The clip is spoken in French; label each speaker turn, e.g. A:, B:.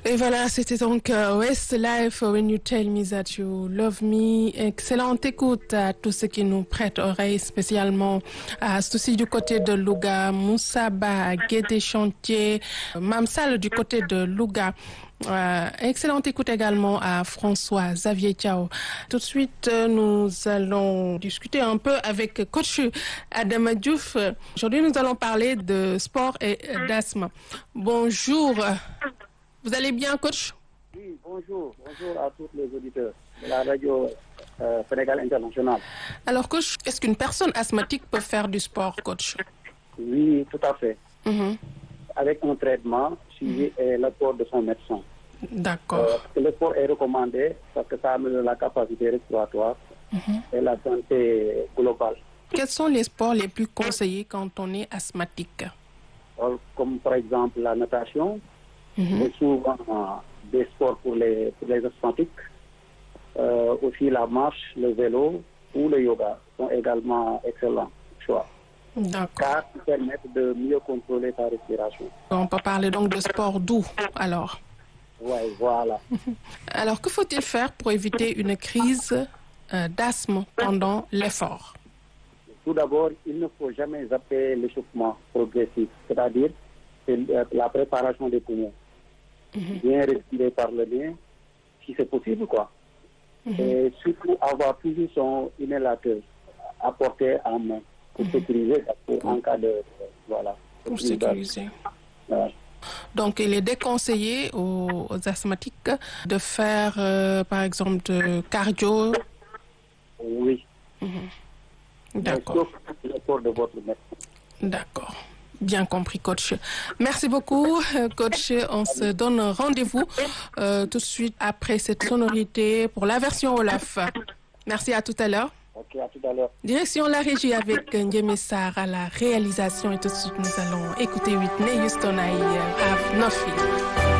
A: Et voilà, c'était donc Westlife, When You Tell Me That You Love Me. Excellente écoute à tous ceux qui nous prêtent oreille, spécialement à Souci du côté de Louga, Moussaba, Guédé Chantier, Mamsal du côté de Louga. Excellente écoute également à François Xavier Thiao. Tout de suite, nous allons discuter un peu avec coach Adama Diouf. Aujourd'hui, nous allons parler de sport et d'asthme. Bonjour. Vous allez bien, coach?
B: Oui, bonjour. Bonjour à tous les auditeurs de la radio Sénégal International.
A: Alors, coach, est-ce qu'une personne asthmatique peut faire du sport, coach?
B: Oui, tout à fait. Avec un traitement suivi et l'apport de son médecin.
A: D'accord.
B: Le sport est recommandé parce que ça améliore la capacité respiratoire et la santé globale.
A: Quels sont les sports les plus conseillés quand on est asthmatique?
B: Comme par exemple la natation, et souvent des sports pour les asthmatiques. Aussi la marche, le vélo ou le yoga sont également excellents choix.
A: D'accord.
B: Car ils permettent de mieux contrôler sa respiration.
A: On peut parler donc de sport doux, alors.
B: Oui, voilà.
A: Alors, que faut-il faire pour éviter une crise d'asthme pendant l'effort?
B: Tout d'abord, il ne faut jamais zapper l'échauffement progressif, c'est-à-dire la préparation des poumons. Bien respirer par le nez, si c'est possible, quoi. Et surtout avoir toujours son inhalateur à portée en main pour sécuriser, en cas de... Voilà.
A: Pour sécuriser.
B: Voilà.
A: Donc, il est déconseillé aux asthmatiques de faire, par exemple, de cardio.
B: Oui.
A: D'accord.
B: Sauf l'apport de votre médecin.
A: D'accord. Bien compris, coach. Merci beaucoup, coach. On se donne rendez-vous tout de suite après cette sonorité pour la version Olaf. Merci, à tout à l'heure.
B: Ok, à tout à l'heure.
A: Direction la régie avec Ndiémé Sarr à la réalisation. Et tout de suite, nous allons écouter Whitney Houston, I Have Nothing.